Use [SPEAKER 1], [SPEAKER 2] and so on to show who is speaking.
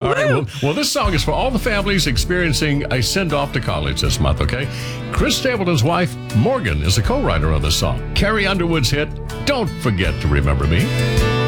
[SPEAKER 1] All right, well, this song is for all the families experiencing a send-off to college this month, okay? Chris Stapleton's wife, Morgan, is a co-writer on this song. Carrie Underwood's hit, Don't Forget to Remember Me.